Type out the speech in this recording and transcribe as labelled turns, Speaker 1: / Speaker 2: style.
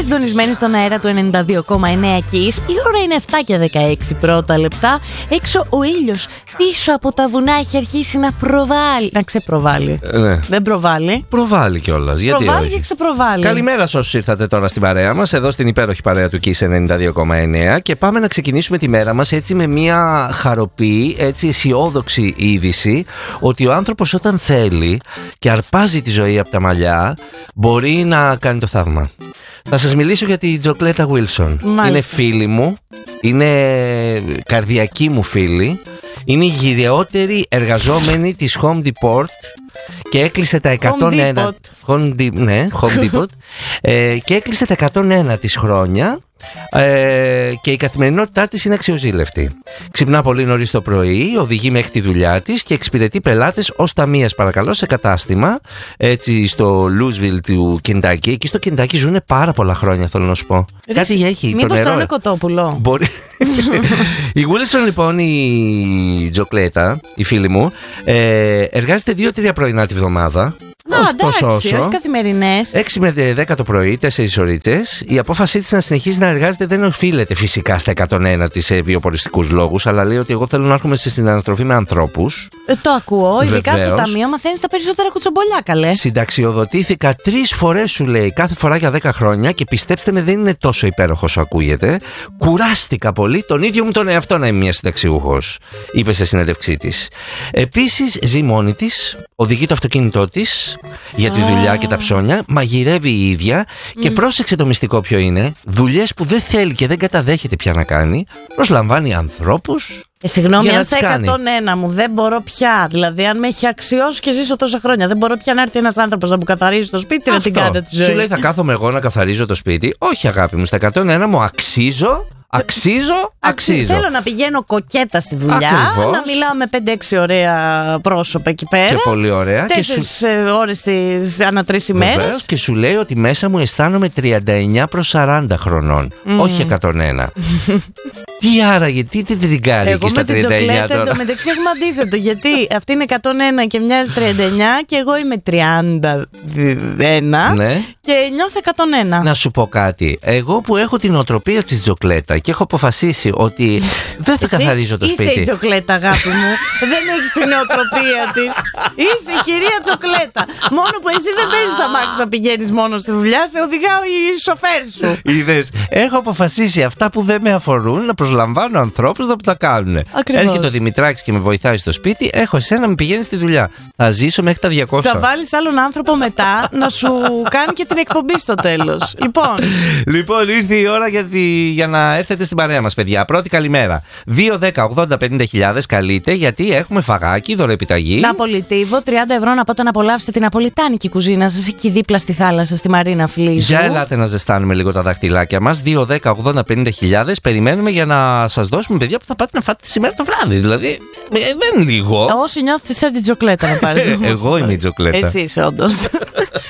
Speaker 1: Είστε συντονισμένοι στον αέρα του 92,9 Kiss. Η ώρα είναι 7 και 16 πρώτα λεπτά. Έξω ο ήλιος πίσω από τα βουνά έχει αρχίσει να προβάλλει. Να ξεπροβάλλει.
Speaker 2: Ναι.
Speaker 1: Δεν προβάλλει.
Speaker 2: Προβάλλει κιόλας. Γιατί
Speaker 1: προβάλλει
Speaker 2: όχι.
Speaker 1: και ξεπροβάλλει.
Speaker 2: Καλημέρα σε όσους ήρθατε τώρα στην παρέα μας, εδώ στην υπέροχη παρέα του Kiss 92,9. Και πάμε να ξεκινήσουμε τη μέρα μας έτσι με μια χαροπή, έτσι αισιόδοξη είδηση, ότι ο άνθρωπος όταν θέλει και αρπάζει τη ζωή από τα μαλλιά, μπορεί να κάνει το θαύμα. Θα σας μιλήσω για τη Τζοκλέτα Wilson. Είναι φίλη μου, είναι καρδιακή μου φίλη, είναι η γυριότερη εργαζόμενη της Home Depot και έκλεισε τα 101. Home Depot. Και έκλεισε τα 101 της χρόνια. Και η καθημερινότητά της είναι αξιοζήλευτη. Ξυπνά πολύ νωρίς το πρωί, οδηγεί μέχρι τη δουλειά της και εξυπηρετεί πελάτες ως ταμείας, παρακαλώ, σε κατάστημα έτσι στο Louisville του Κεντάκι. Εκεί στο Κεντάκι ζουν πάρα πολλά χρόνια, θέλω να σου πω. Κάτι έχει.
Speaker 1: Μήπως τρώνε κοτόπουλο.
Speaker 2: Μπορεί. Η Wilson, λοιπόν, η Τζοκλέτα, η φίλη μου, εργάζεται 2-3 πρωινά τη βδομάδα.
Speaker 1: Εντάξει, όχι καθημερινές.
Speaker 2: 6 με 10 το πρωί, 4 ωρίτσες. Η απόφασή της να συνεχίζει να εργάζεται δεν οφείλεται φυσικά στα 101 της βιοποριστικούς λόγους, αλλά λέει ότι εγώ θέλω να έρχομαι σε συναναστροφή με ανθρώπους.
Speaker 1: Το ακούω, ειδικά στο ταμείο μαθαίνεις τα περισσότερα κουτσομπολιά, καλέ.
Speaker 2: Συνταξιοδοτήθηκα 3 φορές, σου λέει, κάθε φορά για 10 χρόνια και πιστέψτε με, δεν είναι τόσο υπέροχο όσο ακούγεται. Κουράστηκα πολύ τον ίδιο μου τον εαυτό να είμαι μια συνταξιούχος, είπε σε συνέντευξή της. Επίσης, ζει μόνη της, οδηγεί το αυτοκίνητό της για τη δουλειά και τα ψώνια, μαγειρεύει η ίδια και πρόσεξε το μυστικό ποιο είναι. Δουλειές που δεν θέλει και δεν καταδέχεται πια να κάνει, προσλαμβάνει ανθρώπους.
Speaker 1: Συγγνώμη, αν στα 101 μου δεν μπορώ πια, δηλαδή αν με έχει αξιώσει και ζήσω τόσα χρόνια, δεν μπορώ πια να έρθει ένας άνθρωπος να μου καθαρίζει το σπίτι, να την κάνω τη ζωή.
Speaker 2: Σου λέει, θα κάθομαι εγώ να καθαρίζω το σπίτι. Όχι, αγάπη μου, στα 101 μου αξίζω.
Speaker 1: Θέλω να πηγαίνω κοκέτα στη δουλειά.
Speaker 2: Ακριβώς.
Speaker 1: Να μιλάω με 5-6 ωραία πρόσωπα εκεί πέρα.
Speaker 2: Και πολύ ωραία.
Speaker 1: 4 ώρες ανά 3 ημέρες.
Speaker 2: Και σου λέει ότι μέσα μου αισθάνομαι 39 προς 40 χρονών. Όχι 101. Τι άραγε, τι την τριγκάρει εκεί στα 39 τώρα.
Speaker 1: Εγώ με την Τζοκλέτα εντωμεταξύ έχουμε αντίθετο. Γιατί αυτή είναι 101 και μοιάζει 39 και εγώ είμαι 31 και νιώθω 101.
Speaker 2: Να σου πω κάτι. Εγώ που έχω την οτροπία της Τζοκλέτα και έχω αποφασίσει ότι δεν θα καθαρίζω το σπίτι.
Speaker 1: Είσαι η Τζοκλέτα, αγάπη μου. Δεν έχεις την οτροπία της. Είσαι η κυρία Τζοκλέτα. Μόνο που εσύ δεν παίρνεις τα μάξι να πηγαίνεις μόνο στη δουλειά, σε οδηγάω η σοφέρ σου.
Speaker 2: Είδες, έχω αποφασίσει αυτά που δεν με αφορούν να προσλαμβάνω ανθρώπους να που τα κάνουν.
Speaker 1: Ακριβώς.
Speaker 2: Έρχεται ο Δημητράκης και με βοηθάει στο σπίτι, έχω εσένα να με πηγαίνει στη δουλειά. Θα ζήσω μέχρι τα 200.
Speaker 1: Θα βάλεις άλλον άνθρωπο μετά να σου κάνει και την εκπομπή στο τέλος.
Speaker 2: Λοιπόν, ήρθε η ώρα για να έρθετε στην παρέα μας, παιδιά. Πρώτη καλημέρα. 2-10-80-50.000 καλείτε, γιατί έχουμε φαγάκι, δωρεπιταγή.
Speaker 1: Ναπολιτίβο, 30 ευρώ να πάτε να απολαύσετε την ναπολιτάνικη κουζίνα σας εκεί δίπλα στη θάλασσα, στη Μαρίνα Φλίζου.
Speaker 2: Για ελάτε να ζεστάνουμε λίγο τα δαχτυλάκια μας. 2-10-80-50.000. Περιμένουμε για να σας δώσουμε, παιδιά, που θα πάτε να φάτε σήμερα το βράδυ. Δηλαδή, δεν είναι λίγο.
Speaker 1: Όσοι νιώθετε σαν την Τζοκλέτα να πάρετε.
Speaker 2: Εγώ είμαι η Τζοκλέτα.
Speaker 1: Εσύ είσαι, όντως.